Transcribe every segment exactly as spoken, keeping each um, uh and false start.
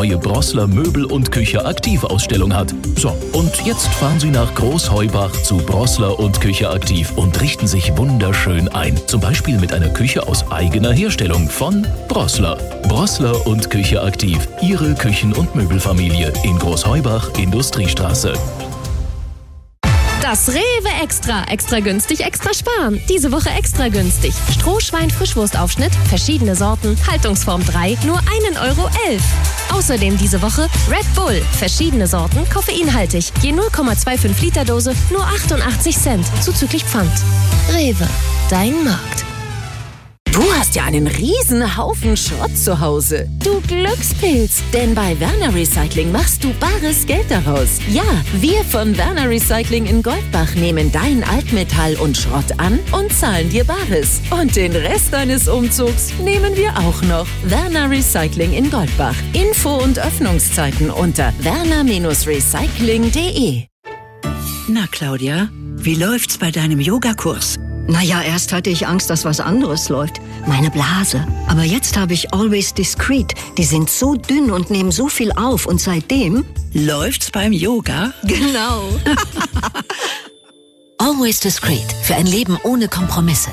neue Brosseler Möbel- und Küche-Aktiv-Ausstellung hat. So, und jetzt fahren Sie nach Großheubach zu Brosseler und Küche Aktiv und richten sich wunderschön ein. Zum Beispiel mit einer Küche aus eigener Herstellung von Brosseler. Brosseler und Küche Aktiv. Ihre Küchen- und Möbelfamilie in Großheubach, Industriestraße. Das Rewe Extra. Extra günstig, extra sparen. Diese Woche extra günstig. Strohschwein-Frischwurstaufschnitt, verschiedene Sorten, Haltungsform drei, nur einen Euro elf. Außerdem diese Woche Red Bull, verschiedene Sorten, koffeinhaltig. Je null Komma fünfundzwanzig Liter Dose, nur achtundachtzig Cent, zuzüglich Pfand. Rewe, dein Markt. Du hast ja einen riesen Haufen Schrott zu Hause. Du Glückspilz, denn bei Werner Recycling machst du bares Geld daraus. Ja, wir von Werner Recycling in Goldbach nehmen dein Altmetall und Schrott an und zahlen dir Bares. Und den Rest deines Umzugs nehmen wir auch noch. Werner Recycling in Goldbach. Info und Öffnungszeiten unter werner Recycling punkt de. Na, Claudia, wie läuft's bei deinem Yogakurs? Naja, erst hatte ich Angst, dass was anderes läuft. Meine Blase. Aber jetzt habe ich Always Discreet. Die sind so dünn und nehmen so viel auf. Und seitdem... Läuft's beim Yoga? Genau. Always Discreet. Für ein Leben ohne Kompromisse.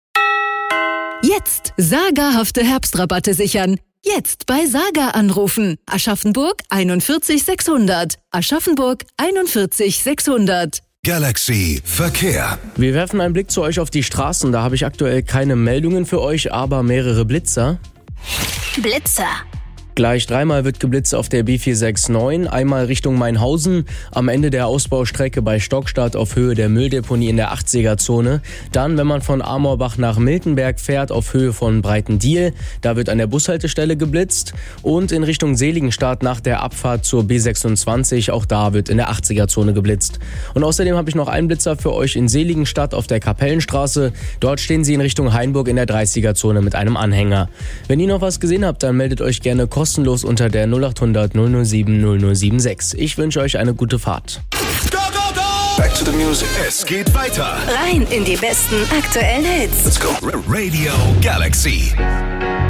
Jetzt sagerhafte Herbstrabatte sichern. Jetzt bei Saga anrufen. Aschaffenburg einundvierzig sechshundert. Aschaffenburg einundvierzig sechshundert. Galaxy Verkehr. Wir werfen einen Blick zu euch auf die Straßen. Da habe ich aktuell keine Meldungen für euch, aber mehrere Blitzer. Blitzer. Gleich dreimal wird geblitzt auf der B vier sechs neun, einmal Richtung Mainhausen, am Ende der Ausbaustrecke bei Stockstadt auf Höhe der Mülldeponie in der achtziger-Zone. Dann, wenn man von Amorbach nach Miltenberg fährt, auf Höhe von Breitendiel, da wird an der Bushaltestelle geblitzt. Und in Richtung Seligenstadt nach der Abfahrt zur B sechsundzwanzig, auch da wird in der achtziger-Zone geblitzt. Und außerdem habe ich noch einen Blitzer für euch in Seligenstadt auf der Kapellenstraße. Dort stehen sie in Richtung Hainburg in der dreißiger-Zone mit einem Anhänger. Wenn ihr noch was gesehen habt, dann meldet euch gerne kostenlos kostenlos unter der null acht hundert null null sieben null null sieben sechs. Ich wünsche euch eine gute Fahrt. Go, go, go! Back to the music. Es geht weiter. Rein in die besten aktuellen Hits. Let's go. Radio Galaxy.